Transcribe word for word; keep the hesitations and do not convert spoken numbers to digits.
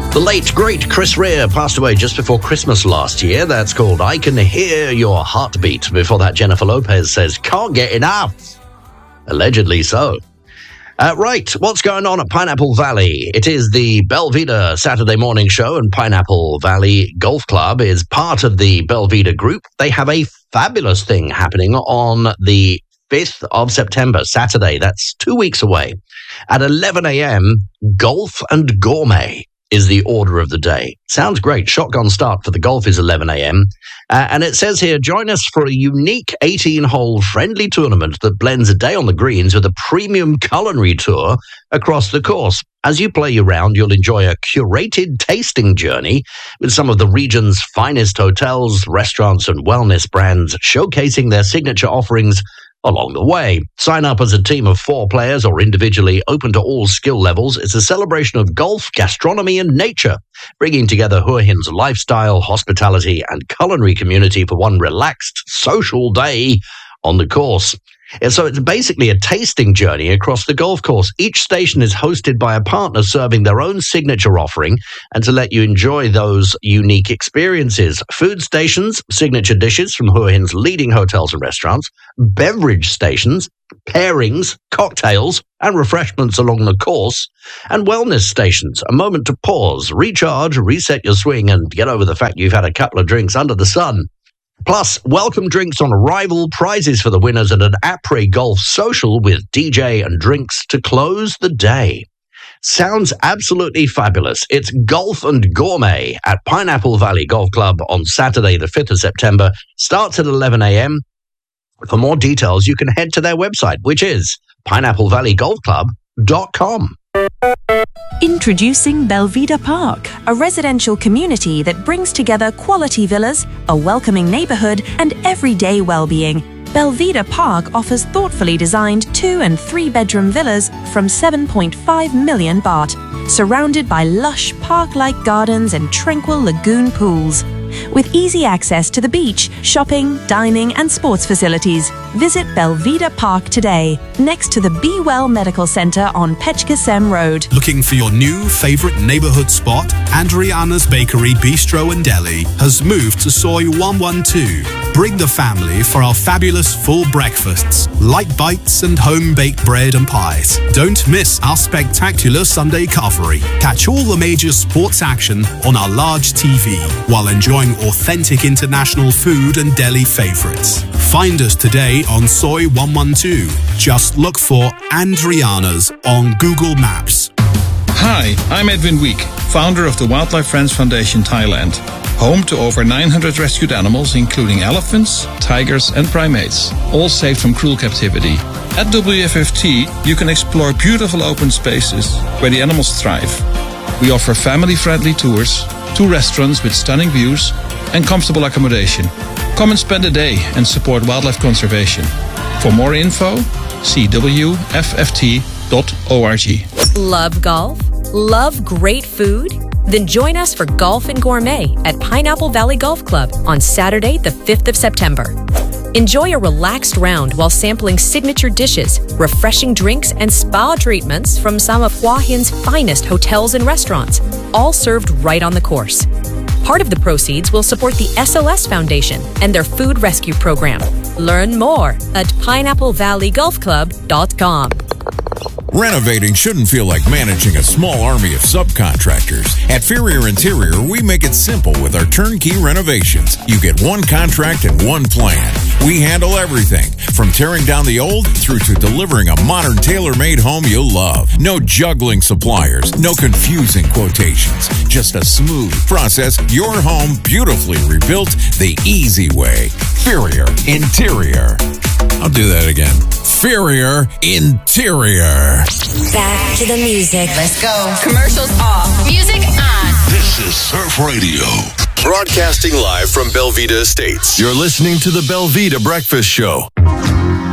The late, great Chris Rea passed away just before Christmas last year. That's called I Can Hear Your Heartbeat. Before that, Jennifer Lopez says, can't get enough. Allegedly so. Uh, right, what's going on at Pineapple Valley? It is the Belvedere Saturday morning show, and Pineapple Valley Golf Club is part of the Belvedere group. They have a fabulous thing happening on the fifth of September, Saturday. That's two weeks away. At eleven a.m., Golf and Gourmet is the order of the day. Sounds great. Shotgun start for the golf is eleven a.m. Uh, and it says here, join us for a unique eighteen-hole friendly tournament that blends a day on the greens with a premium culinary tour across the course. As you play your round, you'll enjoy a curated tasting journey with some of the region's finest hotels, restaurants, and wellness brands showcasing their signature offerings along the way. Sign up as a team of four players or individually, open to all skill levels. It's a celebration of golf, gastronomy, and nature, bringing together Hua Hin's lifestyle, hospitality, and culinary community for one relaxed, social day on the course. And so it's basically a tasting journey across the golf course. Each station is hosted by a partner serving their own signature offering and to let you enjoy those unique experiences. Food stations, signature dishes from Hua Hin's leading hotels and restaurants, beverage stations, pairings, cocktails, and refreshments along the course, and wellness stations, a moment to pause, recharge, reset your swing, and get over the fact you've had a couple of drinks under the sun. Plus, welcome drinks on arrival, prizes for the winners, and an après golf social with D J and drinks to close the day. Sounds absolutely fabulous. It's Golf and Gourmet at Pineapple Valley Golf Club on Saturday, the fifth of September. Starts at eleven a.m. For more details, you can head to their website, which is pineapple valley golf club dot com. Introducing Belvedere Park, a residential community that brings together quality villas, a welcoming neighborhood, and everyday well-being. Belvedere Park offers thoughtfully designed two- and three-bedroom villas from seven point five million baht, surrounded by lush park-like gardens and tranquil lagoon pools. With easy access to the beach, shopping, dining, and sports facilities, visit Belvedere Park today, next to the Be Well Medical Center on Pechkasem Road. Looking for your new favorite neighborhood spot? Andriana's Bakery, Bistro and Deli has moved to Soi one one two. Bring the family for our fabulous full breakfasts, light bites and home-baked bread and pies. Don't miss our spectacular Sunday covery. Catch all the major sports action on our large T V while enjoying authentic international food and deli favorites. Find us today on Soi one one two. Just look for Andriana's on Google Maps. Hi, I'm Edwin Week, founder of the Wildlife Friends Foundation Thailand, home to over nine hundred rescued animals including elephants, tigers and primates, all saved from cruel captivity. At W F F T, you can explore beautiful open spaces where the animals thrive. We offer family-friendly tours, two restaurants with stunning views, and comfortable accommodation. Come and spend a day and support wildlife conservation. For more info, see w f f t dot org. Love golf? Love great food? Then join us for Golf and Gourmet at Pineapple Valley Golf Club on Saturday, the fifth of September. Enjoy a relaxed round while sampling signature dishes, refreshing drinks, and spa treatments from some of Hua Hin's finest hotels and restaurants, all served right on the course. Part of the proceeds will support the S L S Foundation and their food rescue program. Learn more at pineapple valley golf club dot com. Renovating shouldn't feel like managing a small army of subcontractors. At Ferrier Interior, we make it simple with our turnkey renovations. You get one contract and one plan. We handle everything, from tearing down the old through to delivering a modern tailor-made home you'll love. No juggling suppliers, no confusing quotations. Just a smooth process, your home beautifully rebuilt the easy way. Ferrier Interior. I'll do that again. Ferrier Interior. Back to the music. Let's go. Commercials off. Music on. This is Surf Radio. Broadcasting live from Belvedere Estates. You're listening to the Belvedere Breakfast Show.